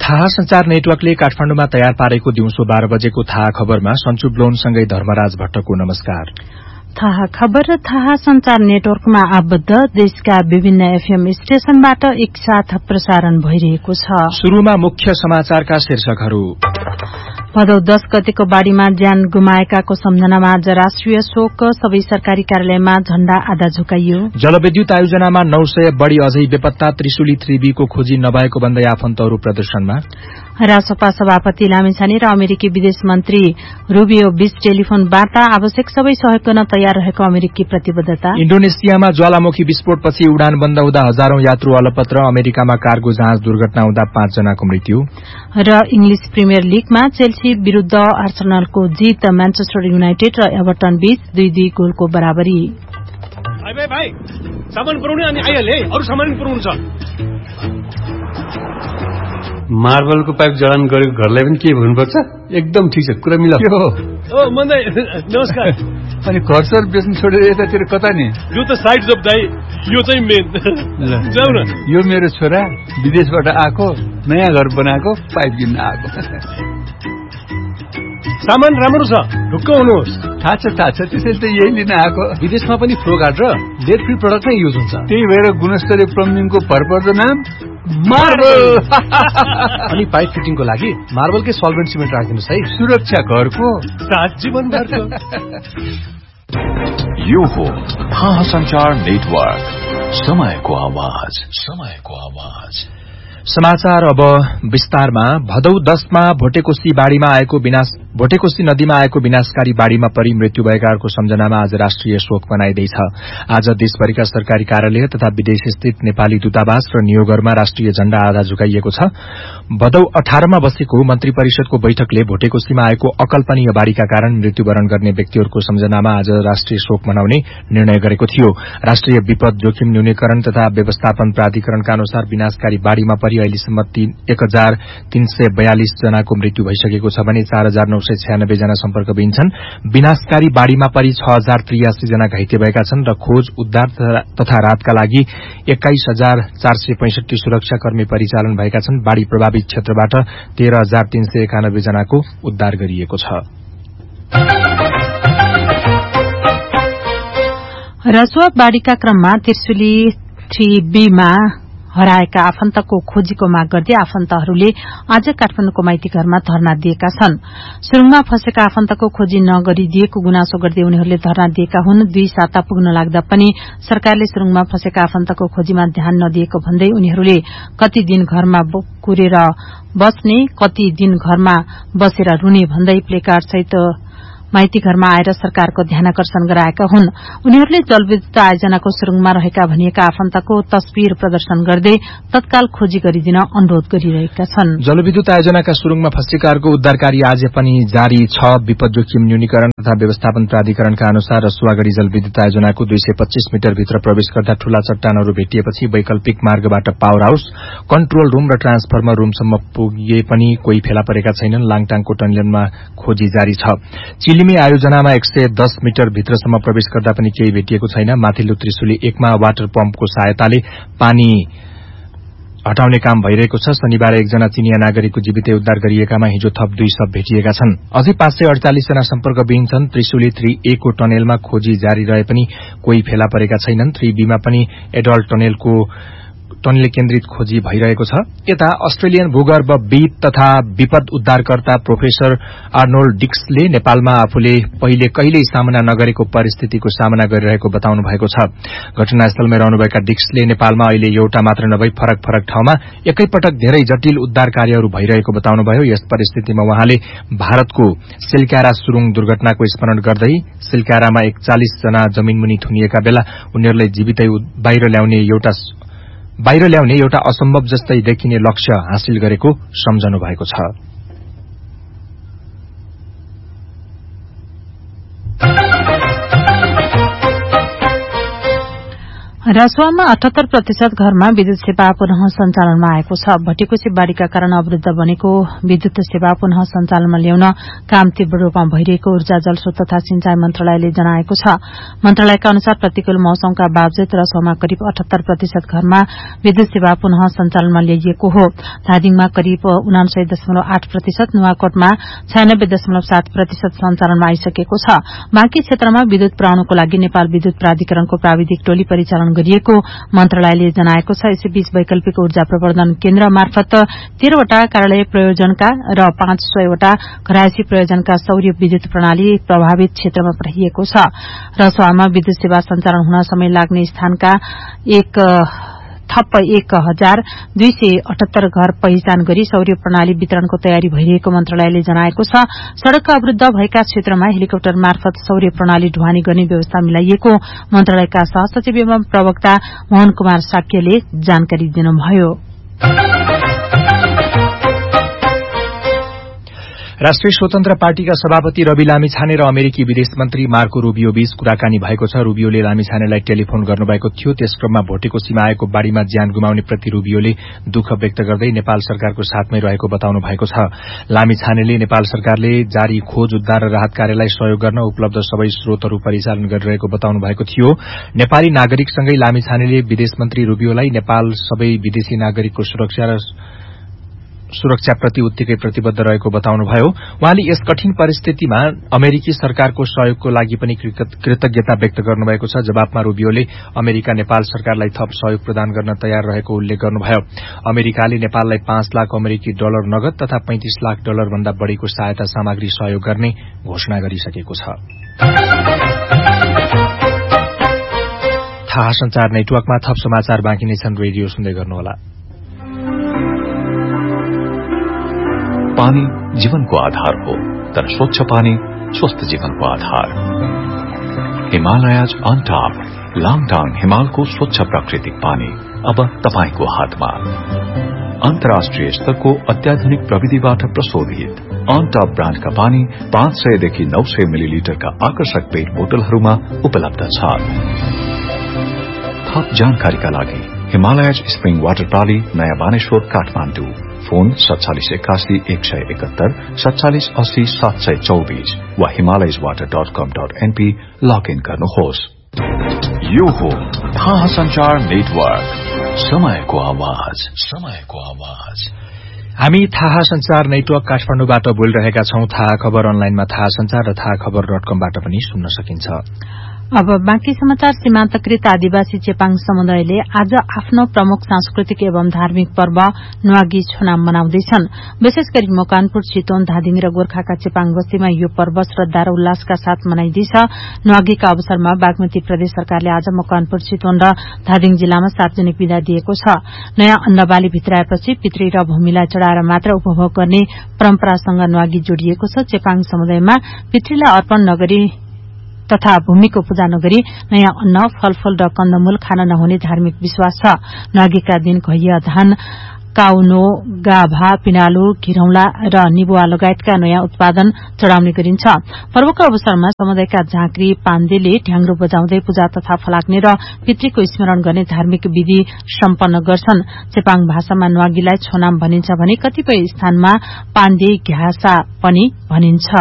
थाहा संचार नेटवर्कले काठमाडौँमा तयार पारेको दिउँसो 12 बजेको थाहा खबरमा सञ्चु ब्लोनसँगै धर्मराज भट्टको नमस्कार। थाहा खबर र थाहा संचार नेटवर्कमा आबद्ध देशका विभिन्न एफएम स्टेशनबाट एकसाथ प्रसारण भइरहेको छ। शुरूमा मुख्य समाचारका शीर्षकहरू। भदौ 10 गतेको बाढ़ीमा ज्यान गुमाएकाको सम्झनामा आज राष्ट्रिय शोक, सबै सरकारी कार्यालयमा झण्डा आधा झुकाइयो। जलविद्युत आयोजनामा 900 बढ़ी अझै बेपत्ता, त्रिशुली 3B को खोजी नभएको भन्दै आफन्तहरू प्रदर्शनमा। रासपा सभापति लामिछाने र अमेरिकी विदेश मन्त्री रूबियो बीच टेलिफोन वार्ता, आवश्यक सबै सहयोग गर्न तयार रहेको अमेरिकी प्रतिबद्धता। इन्डोनेसियामा ज्वालामुखी विस्फोटपछि उडान बन्द हुँदा हजारौं यात्रु अलपत्र, अमेरिकामा कार्गो जहाज दुर्घटना हुँदा 5 जनाको मृत्यु। र इंग्लिश प्रिमियर लीगमा चेल्सी विरूद्ध आर्सेनलको जित, म्यानचेस्टर युनाइटेड र एभर्टन बीच 2-2 गोलको बराबरी। भाइ सामान पुर्याउने अनि आइहाले, अरु सामान पुर्याउनु छ। मार्बलको पाइप जडान गरेको घरलाई पनि के भन्नुपर्छ? एकदम ठीक छ, कुरा मिलाऊ। ओ मन्दै नमस्कार। अनि घर सर बेच्नु छोडेर यतातिर कता नि? यो त साइड जब दाइ, यो चाहिँ मेन। जाऊ न। यो मेरो छोरा विदेशबाट आएको, नयाँ घर बनाएको, पाइप किन्न आएको। सामान राम्रो छ, ढुक्क हुनुहोस्। थाहा छ, त्यसैले त यही लिन आएको। विदेशमा पनि फ्लो गार्ड र लेड फ्री प्रोडक्ट नै युज हुन्छ। त्यही भएर गुणस्तरीय प्लम्बिङको भरपर्दो नाम मार्बल। अनि पाइप फिटिङको लागि मार्बलकै सल्भेन्ट सिमेन्ट राखिदिनुहोस् है। सुरक्षा घरको, साथ जीवनभरको। यो हो थाहा संचार नेटवर्क, समयको आवाज। समाचार अब विस्तारमा। भदौ 10 मा भोटेकोशी नदीमा आएको विनाशकारी बाढ़ीमा परि मृत्यु भएकाहरूको सम्झनामा आज राष्ट्रिय शोक मनाइँदैछ। आज देशभरिका सरकारी कार्यालय तथा विदेश स्थित नेपाली दूतावास र नियोगहरूमा राष्ट्रिय झण्डा आधा झुकाइएको छ। भदौ 18 मा बसेको मन्त्री परिषदको बैठकले भोटेकोशीमा आएको अकल्पनीय बाढ़ीका कारण मृत्युवरण गर्ने व्यक्तिहरूको सम्झनामा आज राष्ट्रिय शोक मनाउने निर्णय गरेको थियो। राष्ट्रिय विपद जोखिम न्यूनीकरण तथा व्यवस्थापन प्राधिकरणका अनुसार विनाशकारी बाढ़ीमा परि अहिलेसम्म 1342 जनाको मृत्यु भइसकेको छ भने 4996 जना सम्पर्कविहीन छन्। विनाशकारी बाढ़ीमा परि 6083 जना घाइते भएका छन् र खोज उद्धार तथा राहतका लागि 21465 सुरक्षाकर्मी परिचालन भएका छन्। बाढ़ी प्रभावित क्षेत्रबाट 13391 जनाको उद्धार गरिएको छ। रसुवा बाढ़ीका क्रममा त्रिशुली 3B मा हराएका आफन्तको खोजीको माग गर्दै आफन्तहरूले आज काठमाडौँको माइती घरमा धरना दिएका छन्। सुरुङमा फँसेका आफन्तको खोजी नगरिदिएको गुनासो गर्दै उनीहरूले धरना दिएका हुन्। 2 साता पुग्न लाग्दा पनि सरकारले सुरुङमा फँसेका आफन्तको खोजीमा ध्यान नदिएको भन्दै उनीहरूले कति दिन घरमा कुरेर बस्ने, कति दिन घरमा बसेर रुने भन्दै प्लेकार्ड सहित माइती घरमा आएर सरकारको ध्यानाकर्षण गराएका हुन्। उनीहरूले जलविद्युत आयोजनाको सुरुङमा रहेका भनिएका आफन्तको तस्बिर प्रदर्शन गर्दै तत्काल खोजी गरिदिन अनुरोध गरिरहेका छन्। जलविद्युत आयोजनाका सुरुङमा फँसेकाहरूको उद्धार कार्य आज पनि जारी छ। विपद जोखिम न्यूनीकरण तथा व्यवस्थापन प्राधिकरणका अनुसार रसुवागढ़ी जलविद्युत आयोजनाको 225 मिटर भित्र प्रवेश गर्दा ठूला चट्टानहरू भेटिएपछि वैकल्पिक मार्गबाट पावर हाउस, कन्ट्रोल रूम र ट्रान्सफर्मर रूमसम्म पुगे पनि कोही फेला परेका छैनन्। लाङटाङको टनलमा खोजी जारी छ। चिलिमी आयोजनामा 110 मिटर भित्रसम्म प्रवेश गर्दा पनि केही भेटिएको छैन। माथिल्लो त्रिशुली 1 मा वाटर पम्पको सहायताले पानी हटाउने काम भइरहेको छ। शनिबार एकजना चिनिया नागरिकको जीवितै उद्धार गरिएकामा हिजो थप 2 शव भेटिएका छन्। अझै 548 जना सम्पर्कविहीन छन्। त्रिशुली 3A को टनेलमा खोजी जारी रहे पनि कोही फेला परेका छैनन्। 3B मा पनि एडल्ट टनल केन्द्रित खोजी भइरहेको छ। यता अस्ट्रेलियन भूगर्भविद तथा विपद उद्धारकर्ता प्रोफेसर आर्नोल्ड डिक्सले नेपालमा आफूले पहिले कहिल्यै सामना नगरेको परिस्थितिको सामना गरिरहेको बताउनु भएको छ। घटनास्थलमा रहनुभएका डिक्सले नेपालमा अहिले एउटा मात्र नभई फरक ठाउँमा एकैपटक धेरै जटिल उद्धार कार्यहरू भइरहेको बताउनुभयो। यस परिस्थितिमा उहाँले भारतको सिलक्यारा सुरुङ दुर्घटनाको स्मरण गर्दै सिलक्यारामा 41 जना जमिनमुनि थुनिएका बेला उनीहरूलाई जीवितै बाहिर ल्याउने एउटा असम्भव जस्तै देखिने लक्ष्य हासिल गरेको सम्झनु भएको छ। रसुवामा 78% घरमा विद्युत सेवा पुनः सञ्चालनमा आएको छ। भट्टीकोशी बाढ़ीका कारण अवरुद्ध बनेको विद्युत सेवा पुनः सञ्चालनमा ल्याउन काम तीव्र रूपमा भइरहेको ऊर्जा जलस्रोत तथा सिंचाई मन्त्रालयले जनाएको छ। मन्त्रालयका अनुसार प्रतिकूल मौसमका बावजुद रसुवामा करिब 78% घरमा विद्युत सेवा पुनः सञ्चालनमा ल्याइएको हो। धादिङमा करिब 99.8%, नुवाकोटमा 96.7% सञ्चालनमा आइसकेको छ। बाँकी क्षेत्रमा विद्युत पुर्याउनको लागि नेपाल विद्युत प्राधिकरणको प्राविधिक टोली परिचालन गरिएको मन्त्रालयले जनाएको छ। यसैबीच वैकल्पिक ऊर्जा प्रवर्धन केन्द्र मार्फत 13 वटा कार्यालय प्रयोजनका र 500 वटा घरायसी प्रयोजनका सौर्य विद्युत प्रणाली प्रभावित क्षेत्रमा पठाइएको छ। रसुवामा विद्युत सेवा सञ्चालन हुन समय लाग्ने स्थानका थप 1278 घर पहिचान गरी सौर्य प्रणाली वितरणको तयारी भइरहेको मन्त्रालयले जनाएको छ। सड़क अवरुद्ध भएका क्षेत्रमा हेलिकप्टर मार्फत सौर्य प्रणाली ढुवानी गर्ने व्यवस्था मिलाइएको मन्त्रालयका सहसचिव एवं प्रवक्ता मोहन कुमार साक्यले जानकारी दिनुभयो। राष्ट्रिय स्वतन्त्र पार्टीका सभापति रवि लामिछाने र अमेरिकी विदेश मन्त्री मार्को रूबियो बीच कुराकानी भएको छ। रूबियोले लामिछानेलाई टेलिफोन गर्नुभएको थियो। त्यस क्रममा भोटेकोशीमा आएको बाढ़ीमा ज्यान गुमाउने प्रति रूबियोले दुःख व्यक्त गर्दै नेपाल सरकारको साथमै रहेको बताउनु भएको छ। लामिछानेले नेपाल सरकारले जारी खोज उद्धार र राहत कार्यलाई सहयोग गर्न उपलब्ध सबै स्रोतहरू परिचालन गरिरहेको बताउनु भएको थियो। नेपाली नागरिकसँगै लामिछानेले विदेश मन्त्री रूबियोलाई नेपाल सबै विदेशी नागरिकको सुरक्षाप्रति उत्तिकै प्रतिबद्ध रहेको बताउनुभयो। उहाँले यस कठिन परिस्थितिमा अमेरिकी सरकारको सहयोगको लागि पनि कृतज्ञता व्यक्त गर्नुभएको छ। जवाफमा रूबियोले अमेरिका नेपाल सरकारलाई थप सहयोग प्रदान गर्न तयार रहेको उल्लेख गर्नुभयो। अमेरिकाले नेपाललाई 5 लाख अमेरिकी डलर नगद तथा 35 लाख डलर भन्दा बढ़ीको सहायता सामग्री सहयोग गर्ने घोषणा गरिसकेको छ। थाहा संचार नेटवर्कमा थप समाचार बाँकी नै छन्। रेडियो सुन्दै गर्नुहोला। पानी जीवनको आधार हो, तर स्वच्छ पानी स्वस्थ जीवनको आधार। हिमालयज अन टॉप लाङटाङ हिमालको स्वच्छ प्राकृतिक पानी अब तपाईको हातमा। अन्तर्राष्ट्रिय स्तरको अत्याधुनिक प्रविधिबाट प्रशोधित अन टॉप ब्रान्डका पानी 500 देखि 900 मिलिलिटरका आकर्षक पेट बोतलहरूमा उपलब्ध छ। थप जानकारीका लागि हिमालयज स्प्रिङ वाटर प्रणाली, नयाँ बानेश्वर, काठमाडौँ। फोन 4781 171 4780 724 वा himalayaswater.com.np लगइन गर्नुहोस्। यो हो थाहा संचार नेटवर्क, समयको आवाज, समयको आवाज। हामी थाहा संचार नेटवर्क काठमाडौँबाट बोलिरहेका छौं। थाहा खबर अनलाइनमा थाहा संचार र थाहा खबर.com-बाट पनि सुन्न सकिन्छ। अब बाँकी समाचार। सीमान्तकृत आदिवासी चेपाङ समुदायले आज आफ्नो प्रमुख सांस्कृतिक एवं धार्मिक पर्व न्वागी छोनाम मनाउँदैछन्। विशेष गरी मकवानपुर, चितवन, धादिङ र गोर्खाका चेपाङ बस्तीमा यो पर्व श्रद्धा र उल्लासका साथ मनाइँदैछ। न्वागीका अवसरमा बागमती प्रदेश सरकारले आज मकवानपुर, चितवन र धादिङ जिल्लामा सार्वजनिक विदा दिएको छ। नयाँ अन्नबाली भित्राएपछि पितृ र भूमिलाई चढ़ाएर मात्र उपभोग गर्ने परम्परासँग न्वागी जोडिएको छ। चेपाङ समुदायमा पितृलाई अर्पण नगरी तथा भूमिको पूजा नगरी नयाँ अन्न, फलफूल र कन्दमूल खान नहुने धार्मिक विश्वास छ। न्वागीका दिन घैया, धान, काउनो, गाभा, पिनालु, घिरौला र निबुवा लगायतका नयाँ उत्पादन चढ़ाउने गरिन्छ। पर्वको अवसरमा समुदायका झाँक्री पाण्डेले ढ्याङ्ग्रो बजाउँदै पूजा तथा फलाक्ने र पितृको स्मरण गर्ने धार्मिक विधि सम्पन्न गर्छन्। चेपाङ भाषामा न्वागीलाई छोनाम भनिन्छ भने कतिपय स्थानमा पाण्डे घ्यासा पनि भनिन्छ।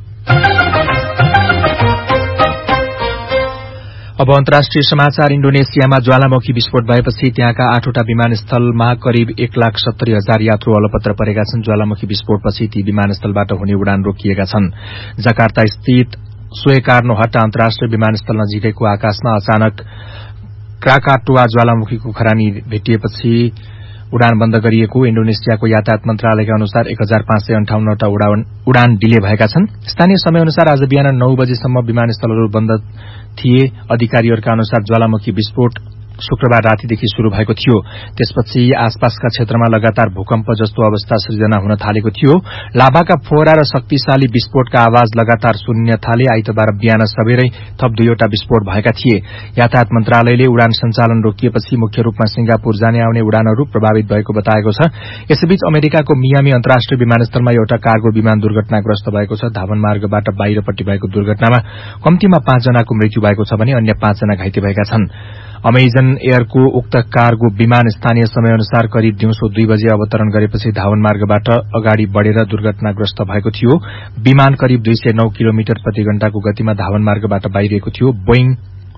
अब अन्तर्राष्ट्रिय समाचार। इण्डोनेसियामा ज्वालामुखी विस्फोट भएपछि त्यहाँका 8वटा विमानस्थलमा करिब 1,70,000 यात्रु अलपत्र परेका छन्। ज्वालामुखी विस्फोटपछि ती विमानस्थलबाट हुने उडान रोकिएका छन्। जकार्ता स्थित सोएकार्नो हट्टा अन्तर्राष्ट्रिय विमानस्थल नजिकैको आकाशमा अचानक क्राकाटोआ ज्वालामुखीको खरानी भेटिएपछि उडान बन्द गरिएको इण्डोनेसियाको यातायात मन्त्रालयका अनुसार 1558 वटा उडान डिले भएका छन्। स्थानीय समय अनुसार आज बिहान 9 बजेसम्म विमानस्थलहरू बन्द थिए। अधिकारीहरूका अनुसार ज्वालामुखी विस्फोट शुक्रबार रातिदेखि शुरू भएको थियो। त्यसपछि आसपासका क्षेत्रमा लगातार भूकम्प जस्तो अवस्था सृजना हुन थालेको थियो। लाभाका फोहरा र शक्तिशाली विस्फोटका आवाज लगातार सुनिन थाले। आइतबार बिहान सबेरै थप 2वटा विस्फोट भएका थिए। यातायात मन्त्रालयले उडान सञ्चालन रोकिएपछि मुख्य रूपमा सिंगापुर जाने आउने उडानहरू प्रभावित भएको बताएको छ। यसैबीच अमेरिकाको मियामी अन्तर्राष्ट्रिय विमानस्थलमा एउटा कार्गो विमान दुर्घटनाग्रस्त भएको छ। धावन मार्गबाट बाहिरपट्टि भएको दुर्घटनामा कम्तीमा 5 जनाको मृत्यु भएको छ भने अन्य 5 जना घाइते भएका छन्। अमेजन एयरको उक्त कार्गो विमान स्थानीय समयअनुसार करिब दिउँसो 2 बजे अवतरण गरेपछि धावन मार्गबाट अगाडि बढ़ेर दुर्घटनाग्रस्त भएको थियो। विमान करिब 209 किलोमिटर प्रति घण्टाको गतिमा धावन मार्गबाट बाहिरिएको थियो। बोइङ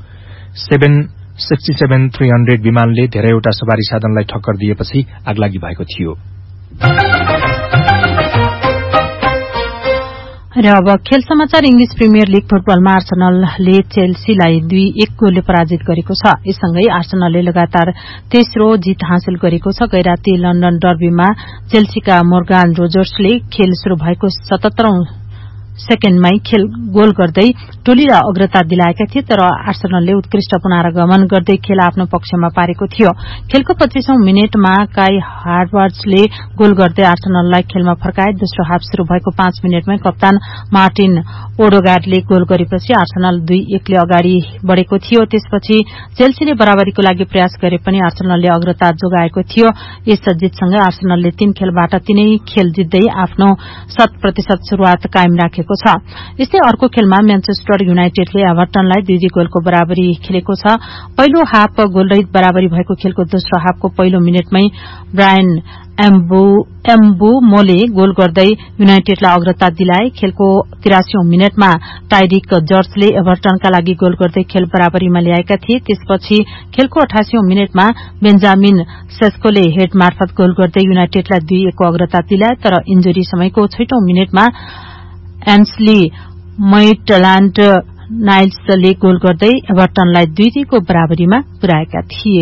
767-300 विमानले धेरैवटा सवारी साधनलाई ठक्कर दिएपछि आगलागी भएको थियो। र अब खेल समाचार। इंग्लिश प्रिमियर लीग फुटबलमा आर्सेनलले चेल्सीलाई 2-1 गोलले पराजित गरेको छ। यससँगै आर्सेनलले लगातार तेस्रो जित हासिल गरेको छ। गैराती लन्डन डर्बीमा चेल्सीका मोर्गान रोजर्सले खेल शुरू भएको 77औं सेकेण्डमै गोल गर्दै टोलीलाई अग्रता दिलाएका थिए, तर आर्सेनलले उत्कृष्ट पुनरागमन गर्दै खेल आफ्नो पक्षमा पारेको थियो। खेलको 25औं मिनेटमा काई हार्वर्ड्सले गोल गर्दै आर्सेनललाई खेलमा फर्काए। दोस्रो हाफ शुरू भएको 5 मिनेटमै कप्तान मार्टिन ओडेगार्डले गोल गरेपछि आर्सेनल 2-1 ले अगाडि बढ़ेको थियो। त्यसपछि चेल्सीले बराबरीको लागि प्रयास गरे पनि आर्सेनलले अग्रता जोगाएको थियो। यस जितसँगै आर्सेनलले 3 खेलबाट 3 खेल जित्दै आफ्नो 100% शुरूआत कायम राखेको छ। यस्तै अर्को खेलमा म्यानचेस्टर युनाइटेडले एभर्टनलाई 2-2 गोलको बराबरी खेलेको छ। पहिलो हाफ गोलरहित बराबरी भएको खेलको दोस्रो हाफको पहिलो मिनेटमै ब्रायन एम्बुमोले गोल गर्दै युनाइटेडलाई अग्रता दिलाए। खेलको 83औं मिनेटमा टाइरिक जर्जले एभर्टनका लागि गोल गर्दै खेल बराबरीमा ल्याएका थिए। त्यसपछि खेलको 88औं मिनेटमा बेन्जामिन सेस्कोले हेड मार्फत गोल गर्दै युनाइटेडलाई 2-1 को अग्रता दिलाए, तर इन्जुरी समयको 6औं मिनेटमा एन्सली मैटल्याण्ड नाइल्सले गोल गर्दै एभर्टनलाई 2-2 को बराबरीमा पुर्याएका थिए।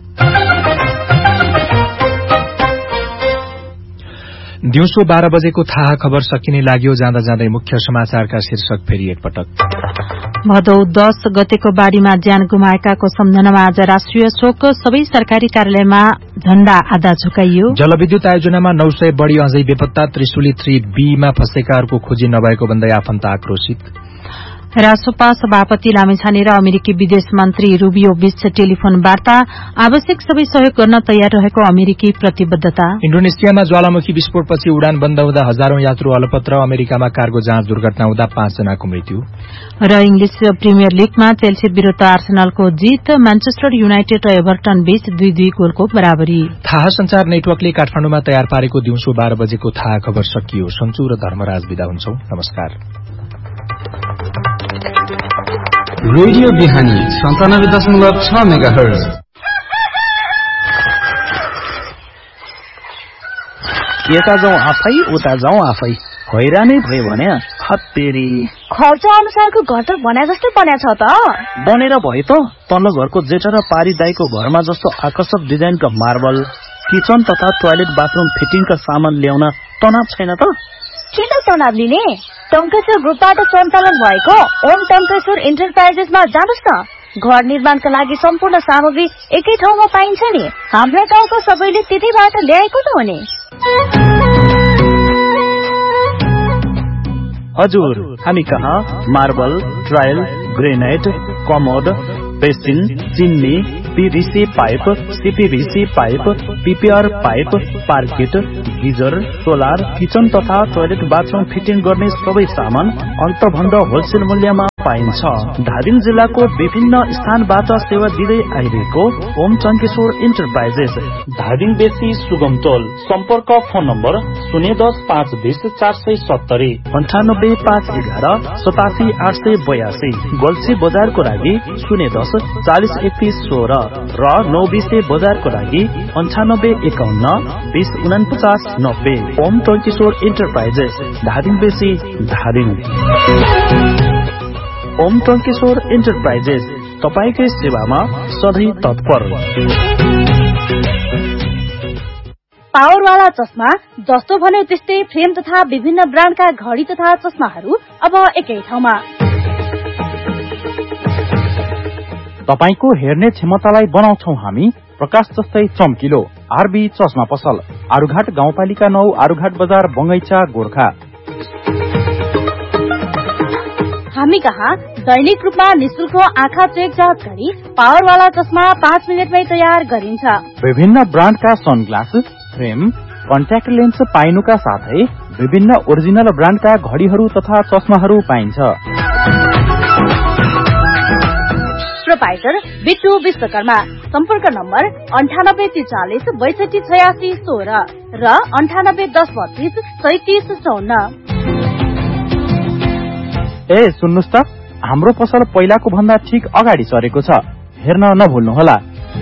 दिउँसो 12 बजेको थाहा खबर सकिने लाग्यो। जाँदा जाँदै मुख्य समाचारका शीर्षक फेरि एकपटक। भदौ 10 गतेको बाढ़ीमा ज्यान गुमाएकाको सम्झनामा आज राष्ट्रिय शोक। सबै सरकारी कार्यालयमा झण्डा आधा झुकाइयो। जलविद्युत आयोजनामा 900 बढ़ी अझै बेपत्ता। त्रिशुली 3B मा फँसेकाहरूको खोजी नभएको भन्दै आफन्त आक्रोशित। रासोपा सभापति लामिछाने र अमेरिकी विदेश मन्त्री रूबियो बीच टेलिफोन वार्ता। आवश्यक सबै सहयोग गर्न तयार रहेको अमेरिकी प्रतिबद्धता। इन्डोनेसियामा ज्वालामुखी विस्फोटपछि उडान बन्द हुँदा हजारौं यात्रु अलपत्र। अमेरिकामा कार्गो जहाज दुर्घटना हुँदा 5 जनाको मृत्यु। र इंग्लिश प्रिमियर लीगमा चेल्सी विरूद्ध आर्सेनलको जित। म्यानचेस्टर युनाइटेड र एभर्टन बीच 2-2 गोलको बराबरी। थाहा संचार नेटवर्कले काठमाडौँमा तयार पारेको दिउँसो 12 बजेको थाहा खबर सकियो। सन्चु र धर्मराज बिदा हुन्छौं। नमस्कार। रेडियो बिहानी 97.6 मेगाहर्ज। यता जाउँ आफै उता जाउँ आफै, हैरानै भयो भने हत्तेरी। खर्च अनुसारको घर त बना जस्तै बन्या छ त। बनेर भयो त। तल्लो घरको जेठा र पारी दाईको घरमा जस्तो आकर्षक डिजाइनका मार्बल, किचन तथा टोयलेट बाथरूम फिटिङका सामान ल्याउन तनाव छैन त। किन तनाव लिने? टङ्केश्वर ग्रुपबाट सञ्चालन भएको ओम टङ्केश्वर इन्टरप्राइजेसमा जानुस् न। घर निर्माणका लागि सम्पूर्ण सामग्री एकै ठाउँमा पाइन्छ नि। हाम्रा गाउँको सबैले त्यतैबाट ल्याएको त हो नि। हजुर, हामी कहाँ marble, tile, granite, commode, basin, chimney, PVC pipe, CPVC pipe, PPR pipe, parked, geyser, solar, kitchen तथा टोयलेट बाथरूम फिटिङ गर्ने सबै सामान अन्तभन्द होलसेल मूल्यमा पाइन्छ। धादिङ जिल्लाको विभिन्न स्थानबाट सेवा दिँदै आइरहेको ओम टङ्केश्वर इन्टरप्राइजेस, धादिङ बेसी सुगमतोल। सम्पर्क फोन नम्बर 010 520 470, 98511 87 882, गल्सी बजारको लागि 010 40 31 16 र 920 बजारको लागि 98 51 20 49 90। ओम टङ्केश्वर इन्टरप्राइजेस, धादिङ बेसी, धादिङ। ओम टङ्केश्वर इन्टरप्राइजेस तपाईकै सेवामा सधैँ तत्पर। पावरवाला चस्मा, जस्तो भन्यो त्यस्तै फ्रेम तथा विभिन्न ब्रान्डका घडी तथा चस्माहरू अब एकै ठाउँमा। तपाईको हेर्ने क्षमतालाई बनाउँछौ हामी प्रकाश जस्तै चम्किलो। आरबी चस्मा पसल, आरुघाट गाउँपालिका 9, आरुघाट बजार, बंगैचा, गोर्खा। हामी कहाँ दैनिक रूपमा निशुल्क आँखा चेक जाँच गरी पावरवाला चस्मा 5 मिनटमै तयार गरिन्छ। विभिन्न ब्रान्डका सनग्लास, फ्रेम, कन्ट्याक्ट लेन्स पाइनुका साथै विभिन्न ओरिजिनल ब्रान्डका घडीहरू तथा चस्माहरू पाइन्छ। र प्रोपाइटर बिट्टु विश्वकर्मा। सम्पर्क नम्बर 9843 62 86 16 र 98 10 32 37 54। ए सुन्नुस् त, हाम्रो पसल पहिलाको भन्दा ठीक अगाडि सरेको छ, हेर्न नभुल्नुहोला।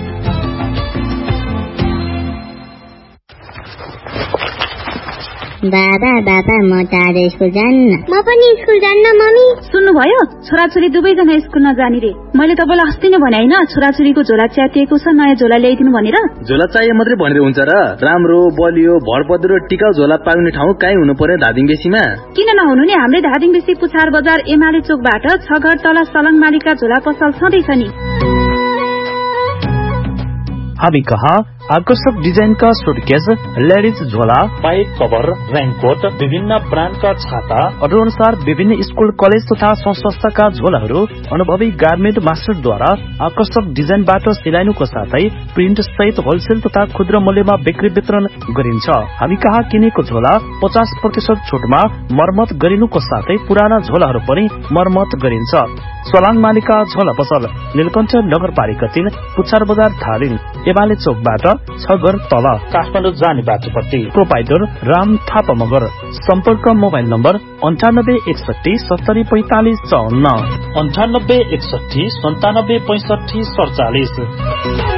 बाबा म टाढो स्कुल जान्न। म पनि स्कुल जान्न मम्मी। सुन्नुभयो, छोराछोरी दुवैजना स्कुल नजाने रे। मैले तपाईँलाई अस्ति नै भने हैन, छोराछोरीको झोला च्यातिएको छ, नयाँ झोला ल्याइदिनु भनेर। झोला चाहिए मात्रै भनेर हुन्छ र? राम्रो बलियो भरपद्रो टिकाउ झोला पाउने ठाउँ कहीँ हुनु पर्यो धादिङ बेसीमा। किन नहुनु नि, हाम्रै धादिङ बेसी पुछार बजार एमाले चोकबाट 6 घर तल सलङ मालिका झोला पसल छँदैछ नि। हामी कहाँ आकर्षक डिजाइनका सुटकेस, लेडिज झोला, पाइप कभर, रेनकोट, विभिन्न ब्रान्डका छाता, अनुसार विभिन्न स्कुल कलेज तथा संस्थाका झोलाहरू अनुभवी गार्मेन्ट मास्टरद्वारा आकर्षक डिजाइनबाट सिलाइनुको साथै प्रिन्ट सहित होलसेल तथा खुद्रा मूल्यमा बिक्री वितरण गरिन्छ। हामी कहाँ किनेको झोला 50% छुटमा मर्मत गरिनुको साथै पुराना झोलाहरू पनि मर्मत गरिन्छ। सलाङ मालिका झोला पसल, नीलकण्ठ नगरपालिका 3, पुछार बजार धादिङ, एमाले चोकबाट 6 घर तल, काठमाडौँ जाने बाटोपट्टि। प्रोपाइटर राम थापा मगर। सम्पर्क मोबाइल नम्बर 98 61 70 45 54 98 61 97 65 47।